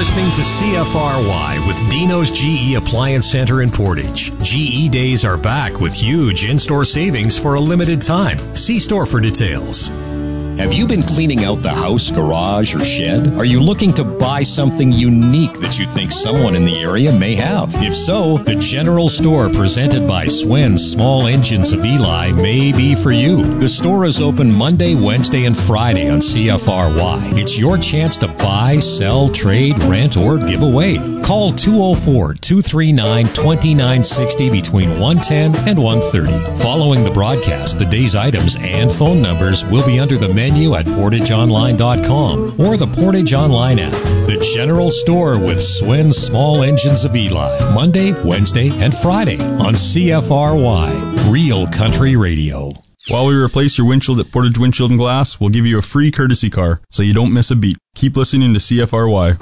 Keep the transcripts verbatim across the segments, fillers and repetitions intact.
listening to C F R Y with Dino's G E Appliance Center in Portage. G E Days are back with huge in-store savings for a limited time. See store for details. Have you been cleaning out the house, garage, or shed? Are you looking to buy something unique that you think someone in the area may have? If so, the General Store presented by Swen's Small Engines of Eli may be for you. The store is open Monday, Wednesday, and Friday on C F R Y. It's your chance to buy, sell, trade, rent, or give away. Call two oh four, two three nine, two nine six oh between one ten and one thirty. Following the broadcast, the day's items and phone numbers will be under the menu at portage online dot com or the Portage Online app. The General Store with Swen's Small Engines of Eli, Monday, Wednesday, and Friday on C F R Y, Real Country Radio. While we replace your windshield at Portage Windshield and Glass, we'll give you a free courtesy car so you don't miss a beat. Keep listening to C F R Y.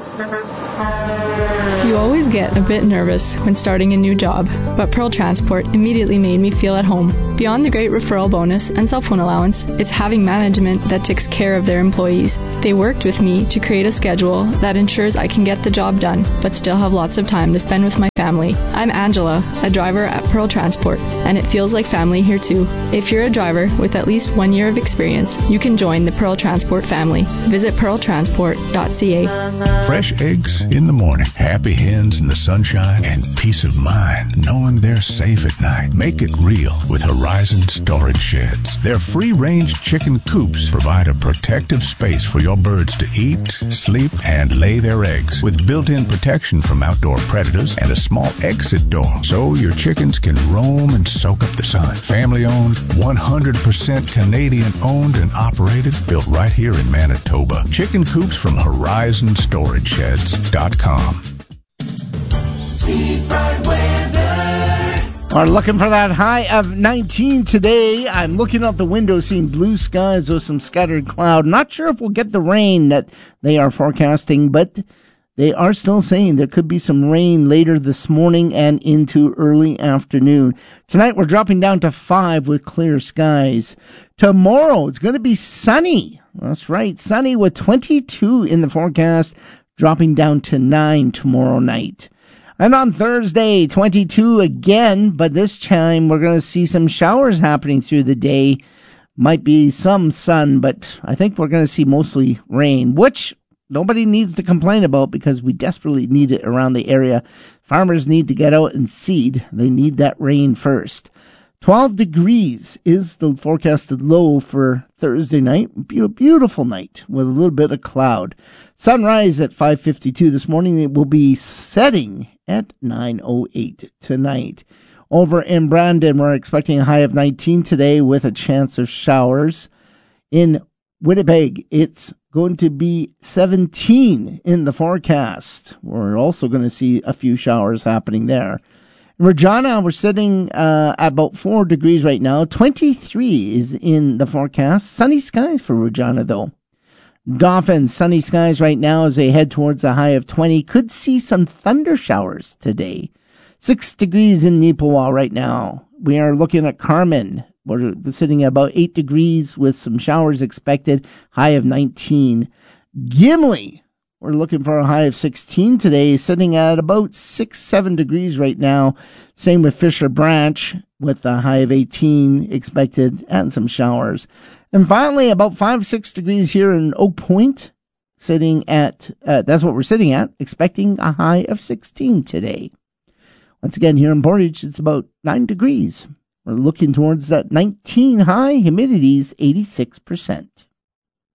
You always get a bit nervous when starting a new job, but Pearl Transport immediately made me feel at home. Beyond the great referral bonus and cell phone allowance, it's having management that takes care of their employees. They worked with me to create a schedule that ensures I can get the job done, but still have lots of time to spend with my family. I'm Angela, a driver at Pearl Transport, and it feels like family here too. If you're a driver with at least one year of experience, you can join the Pearl Transport family. Visit pearl transport dot c a. Fresh eggs in the morning, happy hens in the sunshine, and peace of mind knowing they're safe at night. Make it real with Horizon Storage Sheds. Their free-range chicken coops provide a protective space for your birds to eat, sleep, and lay their eggs, with built-in protection from outdoor predators and a small exit door so your chickens can roam and soak up the sun. Family-owned, one hundred percent Canadian-owned and operated, built right here in Manitoba. Chicken coops from horizon storage sheds dot com. Seafront weather. Are looking for that high of nineteen today. I'm looking out the window, seeing blue skies with some scattered cloud. Not sure if we'll get the rain that they are forecasting, but they are still saying there could be some rain later this morning and into early afternoon. Tonight we're dropping down to five with clear skies. Tomorrow it's going to be sunny. That's right, sunny with twenty-two in the forecast, dropping down to nine tomorrow night. And on Thursday, twenty-two again, but this time we're going to see some showers happening through the day. Might be some sun, but I think we're going to see mostly rain, which nobody needs to complain about because we desperately need it around the area. Farmers need to get out and seed. They need that rain first. twelve degrees is the forecasted low for Thursday night. Be a beautiful night with a little bit of cloud. Sunrise at five fifty-two this morning. It will be setting at nine oh eight tonight. Over in Brandon, we're expecting a high of nineteen today with a chance of showers. In Winnipeg, it's going to be seventeen in the forecast. We're also going to see a few showers happening there. In Regina, we're sitting uh, at about four degrees right now. twenty-three is in the forecast. Sunny skies for Regina, though. Dauphin, sunny skies right now as they head towards a high of twenty. Could see some thunder showers today. Six degrees in Neepawa right now. We are looking at Carmen. We're sitting at about eight degrees with some showers expected. High of nineteen. Gimli, we're looking for a high of sixteen today, sitting at about six, seven degrees right now. Same with Fisher Branch with a high of eighteen expected and some showers. And finally, about five, six degrees here in Oak Point, sitting at, uh, that's what we're sitting at, expecting a high of sixteen today. Once again, here in Portage, it's about nine degrees. We're looking towards that nineteen high. Humidity's eighty-six percent.